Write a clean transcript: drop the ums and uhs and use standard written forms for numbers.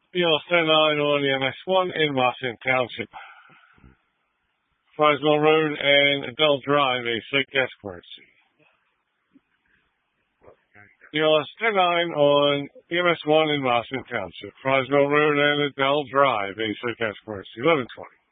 EOS 10-9 on EMS1 in Martin Township. Frisville Road and Adele Drive, a Slick Gas emergency. EOS 10-9 on EMS1 in Martin Township. Frisville Road and Adele Drive, a Slick Gas emergency. 1120.